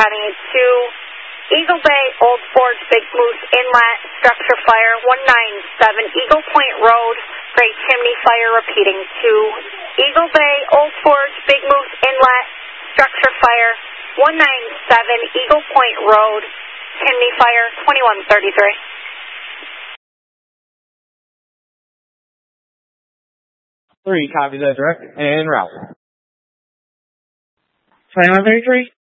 responding to Eagle Bay, Old Forge, Big Moose Inlet, structure fire 197, Eagle Point Road, Great Chimney fire repeating to Eagle Bay, Old Forge, Big Moose Inlet, structure fire 197, Eagle Point Road, Chimney fire 2133. 3, copy that direct, and route. 2133.